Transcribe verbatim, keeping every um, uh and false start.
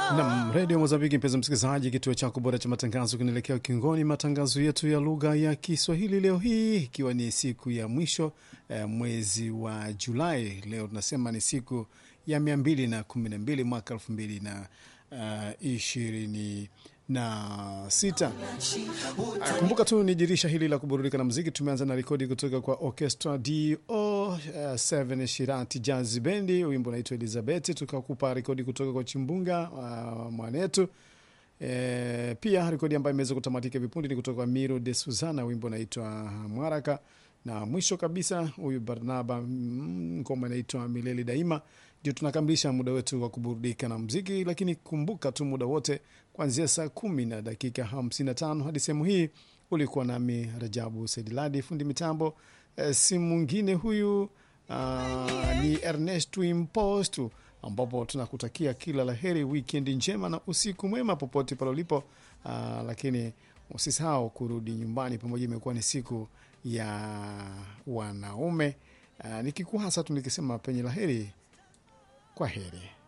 Na Radio Mozambiki, mpenzi msikilizaji, kituo chako bora cha matangazo kinaelekea ukingoni matangazo yetu ya lugha ya Kiswahili leo hii ikiwa ni siku ya mwisho eh, mwezi wa Julai. Leo tunasema ni siku ya mia mbili na kumi na mbili mwaka elfu mbili na ishirini na sita. Kumbuka tu ni dirisha hili la kuburudika na muziki. Tumeanza na rekodi kutoka kwa Orchestra D O seven Shirati Jazz Band, wimbo unaitwa Elizabeth. Tukakupa rekodi kutoka kwa Chimbunga uh, mwanetu. E, pia rekodi ambayo imeweza kutamatika vipundi ni kutoka kwa Miro de Suzana, wimbo unaitwa Mwaraka. Na mwisho kabisa huyu Barnaba ngoma inaitwa Milele Daima. Ndio tunakamilisha muda wetu wa kuburudika na muziki, lakini kumbuka tu muda wote kuanzia saa kumi na dakika hamsini na tano hadi sehemu hii ulikuwa nami Rajabu Saidiladi, fundi mitambo. E, si mwingine huyu aa, ni Ernest Impostu, ambapo tunakutakia kila laheri, weekend njema na usiku mwema popote pale ulipo. Aa, lakini usisahau kurudi nyumbani pamoja, imekuwa ni siku ya wanaume. Aa, nikikuhasa tu nikisema penye laheri, kwa heri.